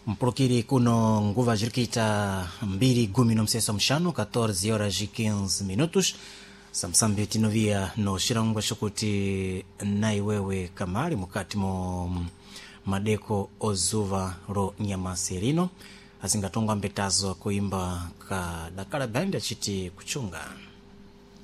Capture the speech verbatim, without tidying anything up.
Mpulukiri kuno nguva jirikita mbiri gumi no msesa mshanu catorze horas e quinze minutos. Samsambe tinovia no shirangwa shokuti nai wewe kamali mukati mo madeko ozuva ro Nyamasirino azingatonga mbetazo kuimba ka dakala band achiti kuchunga.